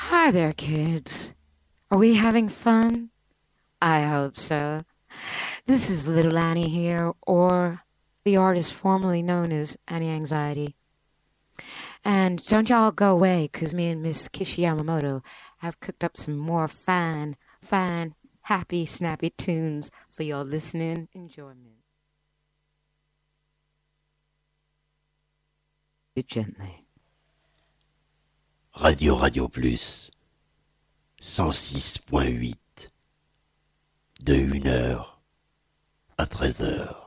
Hi there, kids. Are we having fun? I hope so. This is Little Annie here, or the artist formerly known as Annie Anxiety. And don't y'all go away, 'cause me and Miss Kishi Yamamoto have cooked up some more fine, happy, snappy tunes for your listening enjoyment. Gently. Radio Plus 106.8 de 1h à 13h.